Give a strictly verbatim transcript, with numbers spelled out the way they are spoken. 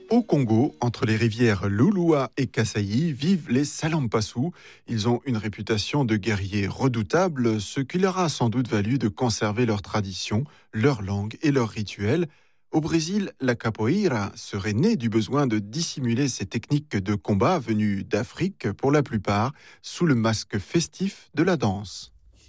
Au Congo, entre les rivières Lulua et Kasaï, vivent les Salampassou. Ils ont une réputation de guerriers redoutables, ce qui leur a sans doute valu de conserver leurs traditions, leur langue et leurs rituels. Au Brésil, la capoeira serait née du besoin de dissimuler ces techniques de combat venues d'Afrique pour la plupart, sous le masque festif de la danse.